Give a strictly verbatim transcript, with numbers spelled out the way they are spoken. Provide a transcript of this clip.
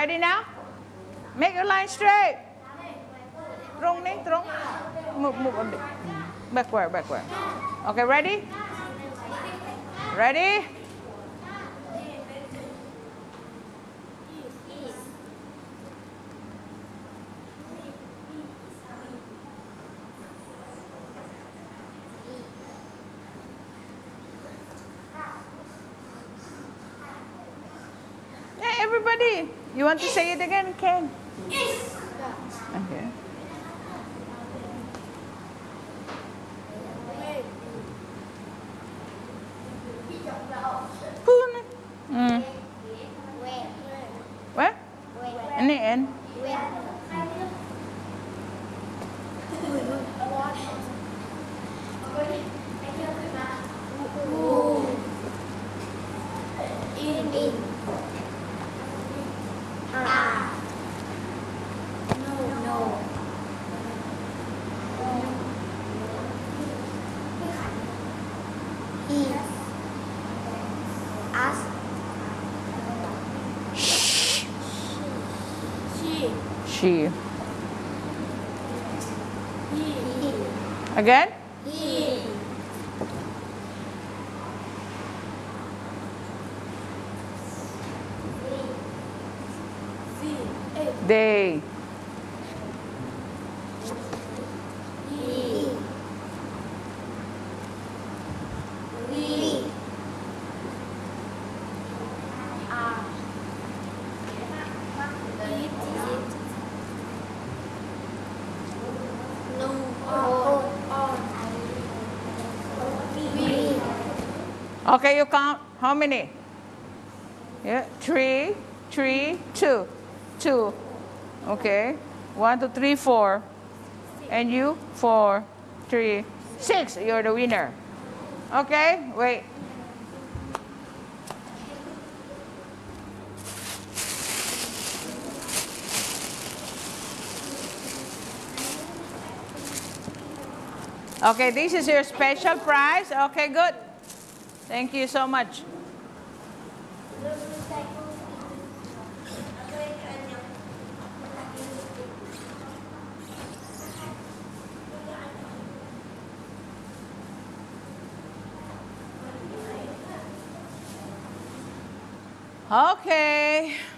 ready now? Make your line straight. Trung đi, trung. Move, move a bit. Backward, backward. Okay, ready? Ready? Yeah, everybody. You want to say it again, Ken? Okay. Mm. What? In the end. She. Again? He. They. He. We. Are. No. On. On. We. Okay, you count. How many? Yeah, three, three, two, two. Okay, one, two, three, four. And you, four, three, six. You're the winner. Okay, wait. Okay, this is your special prize. Okay, good. Thank you so much. Okay.